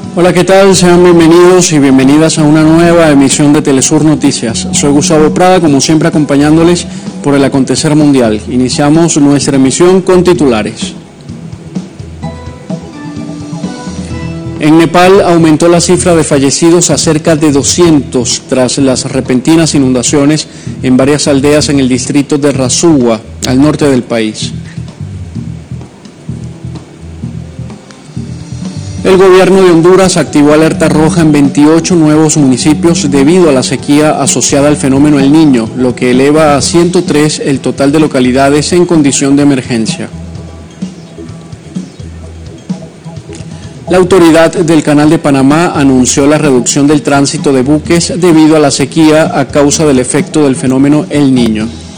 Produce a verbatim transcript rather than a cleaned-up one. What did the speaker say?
Hola, ¿qué tal? Sean bienvenidos y bienvenidas a una nueva emisión de Telesur Noticias. Soy Gustavo Prada, como siempre acompañándoles por el acontecer mundial. Iniciamos nuestra emisión con titulares. En Nepal aumentó la cifra de fallecidos a cerca de doscientos tras las repentinas inundaciones en varias aldeas en el distrito de Rasuwa, al norte del país. El gobierno de Honduras activó alerta roja en veintiocho nuevos municipios debido a la sequía asociada al fenómeno El Niño, lo que eleva a ciento tres el total de localidades en condición de emergencia. La autoridad del Canal de Panamá anunció la reducción del tránsito de buques debido a la sequía a causa del efecto del fenómeno El Niño.